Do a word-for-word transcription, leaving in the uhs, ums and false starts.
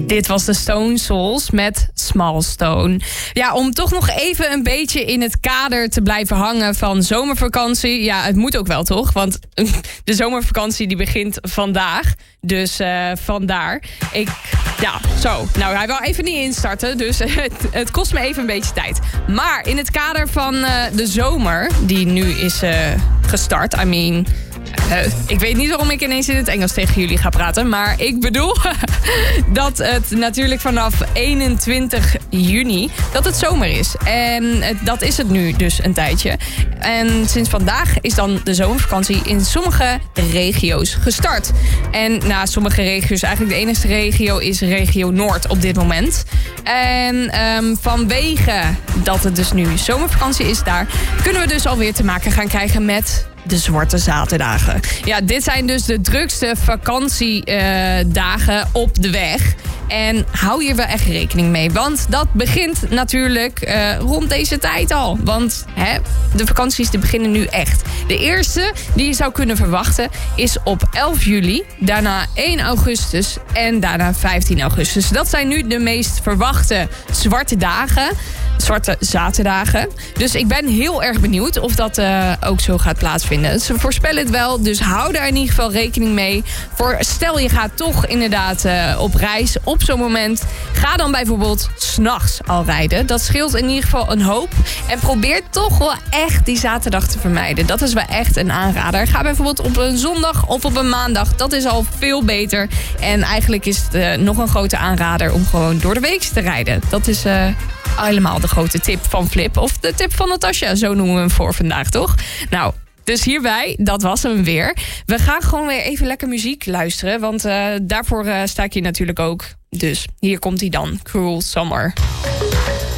Dit was de Stone Souls met Small Stone. Ja, om toch nog even een beetje in het kader te blijven hangen van zomervakantie. Ja, het moet ook wel, toch? Want de zomervakantie die begint vandaag. Dus uh, vandaar. Ik, ja, zo. Nou, hij wil even niet instarten, dus het, het kost me even een beetje tijd. Maar in het kader van uh, de zomer, die nu is uh, gestart, I mean... Uh, ik weet niet waarom ik ineens in het Engels tegen jullie ga praten. Maar ik bedoel dat het natuurlijk vanaf eenentwintig juni dat het zomer is. En uh, dat is het nu dus een tijdje. En sinds vandaag is dan de zomervakantie in sommige regio's gestart. En na sommige regio's, eigenlijk de enige regio is regio Noord op dit moment. En um, vanwege dat het dus nu zomervakantie is daar, kunnen we dus alweer te maken gaan krijgen met de zwarte zaterdagen. Ja, dit zijn dus de drukste vakantiedagen uh, op de weg. En hou hier wel echt rekening mee. Want dat begint natuurlijk uh, rond deze tijd al. Want hè, de vakanties die beginnen nu echt. De eerste die je zou kunnen verwachten is op elf juli. Daarna één augustus en daarna vijftien augustus. Dat zijn nu de meest verwachte zwarte dagen. Zwarte zaterdagen. Dus ik ben heel erg benieuwd of dat uh, ook zo gaat plaatsvinden. Ze voorspellen het wel, dus hou daar in ieder geval rekening mee. Voor stel je gaat toch inderdaad uh, op reis op zo'n moment. Ga dan bijvoorbeeld 's nachts al rijden. Dat scheelt in ieder geval een hoop. En probeer toch wel echt die zaterdag te vermijden. Dat is wel echt een aanrader. Ga bijvoorbeeld op een zondag of op een maandag. Dat is al veel beter. En eigenlijk is het uh, nog een grote aanrader om gewoon door de week te rijden. Dat is uh, helemaal de grote tip van Flip. Of de tip van Natasja, zo noemen we hem voor vandaag, toch? Nou, dus hierbij, dat was hem weer. We gaan gewoon weer even lekker muziek luisteren. Want uh, daarvoor uh, sta ik hier natuurlijk ook. Dus hier komt hij dan, Cruel Summer.